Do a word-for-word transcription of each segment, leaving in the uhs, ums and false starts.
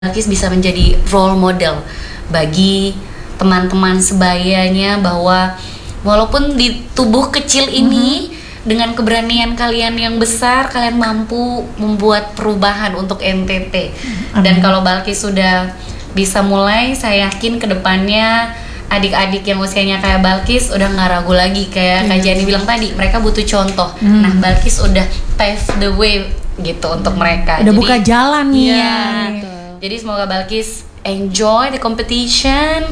Balkis bisa menjadi role model bagi teman-teman sebayanya bahwa walaupun di tubuh kecil ini mm-hmm. dengan keberanian kalian yang besar, kalian mampu membuat perubahan untuk N T T. Amin. Dan kalau Balkis sudah bisa mulai, saya yakin kedepannya adik-adik yang usianya kayak Balkis udah nggak ragu lagi kayak Kak Jani bilang tadi, mereka butuh contoh. Mm. Nah, Balkis udah pave the way gitu untuk mereka. Udah Jadi, buka jalan nih. Iya. Jadi semoga Balkis enjoy the competition,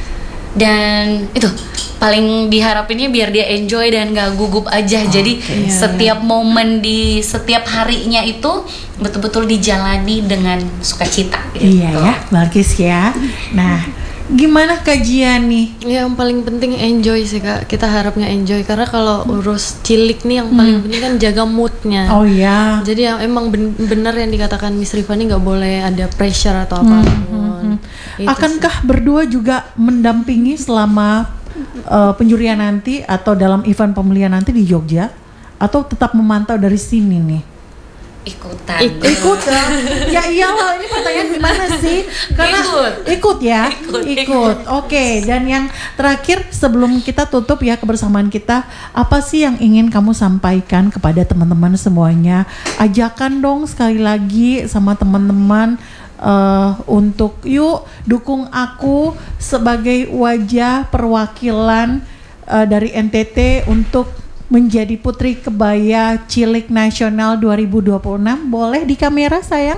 dan itu paling diharapinnya biar dia enjoy dan gak gugup aja. Oh, jadi okay. setiap momen di setiap harinya itu betul-betul dijalani dengan sukacita gitu. Iya ya, Balkis ya. Nah, gimana kajian nih? Yang paling penting enjoy sih Kak. Kita harapnya enjoy, karena kalau urus cilik nih yang paling hmm. penting kan jaga moodnya. Oh iya. Jadi yang emang ben- benar yang dikatakan Miss Rifani, nggak boleh ada pressure atau apapun. Hmm. Hmm. Akankah sih. berdua juga mendampingi selama uh, penjurian nanti atau dalam event pemilihan nanti di Jogja, atau tetap memantau dari sini nih? Ikutan. Ik- ikutan. Ya iyalah, ini pertanyaan gimana sih? Karena ikut, ikut ya. Ikut. ikut. Oke, okay. Dan yang terakhir sebelum kita tutup ya kebersamaan kita, apa sih yang ingin kamu sampaikan kepada teman-teman semuanya? Ajakan dong sekali lagi sama teman-teman uh, untuk yuk dukung aku sebagai wajah perwakilan uh, dari N T T untuk menjadi Putri Kebaya Cilik Nasional dua ribu dua puluh enam. Boleh di kamera sayang?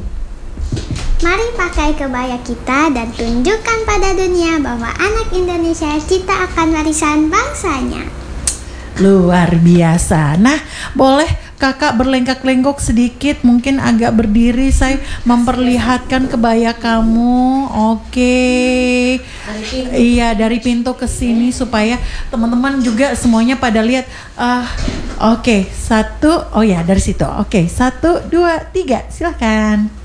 Mari pakai kebaya kita dan tunjukkan pada dunia bahwa anak Indonesia cita akan warisan bangsanya. Luar biasa. Nah, boleh kakak berlenggak-lenggok sedikit, mungkin agak berdiri, saya memperlihatkan kebaya kamu. Oke. Iya, dari pintu ke sini supaya teman-teman juga semuanya pada lihat. Uh, Oke, satu. Oh ya, dari situ. Oke, satu, dua, tiga. Silakan.